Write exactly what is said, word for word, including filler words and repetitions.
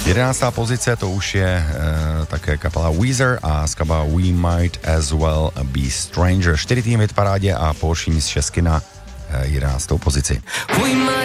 Jedenáctá pozice, to už je e, také kapela Weezer a skladba We Might As Well Be Stranger. Čtyři týmy v parádě a Polšín z šestky na e, jedenáctou pozici.